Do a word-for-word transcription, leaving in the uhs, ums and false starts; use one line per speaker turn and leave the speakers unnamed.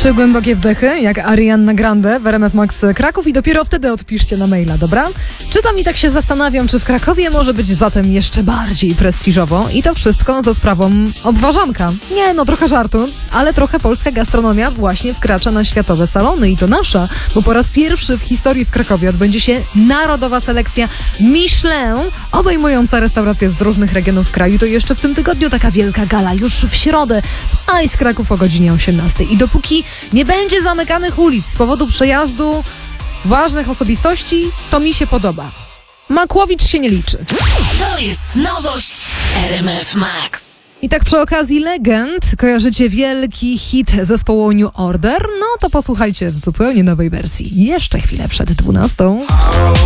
Trzy głębokie wdechy, jak Ariana Grande w R M F Max Kraków i dopiero wtedy odpiszcie na maila, dobra? Czytam i tak się zastanawiam, czy w Krakowie może być zatem jeszcze bardziej prestiżowo i to wszystko za sprawą obwarzanka. Nie, no trochę żartu, ale trochę polska gastronomia właśnie wkracza na światowe salony i to nasza, bo po raz pierwszy w historii w Krakowie odbędzie się narodowa selekcja Michelin, obejmująca restauracje z różnych regionów kraju. To jeszcze w tym tygodniu taka wielka gala już w środę w Ice Kraków o godzinie osiemnastej. I dopóki nie będzie zamykanych ulic z powodu przejazdu ważnych osobistości, to mi się podoba. Makłowicz się nie liczy.
To jest nowość R M F Max.
I tak przy okazji legend, kojarzycie wielki hit zespołu New Order? No to posłuchajcie w zupełnie nowej wersji. Jeszcze chwilę przed dwunastą.